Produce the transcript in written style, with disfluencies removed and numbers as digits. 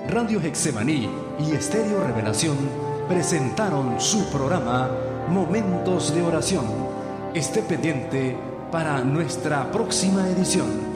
Radio Getsemaní y Estéreo Revelación presentaron su programa Momentos de Oración. Esté pendiente para nuestra próxima edición.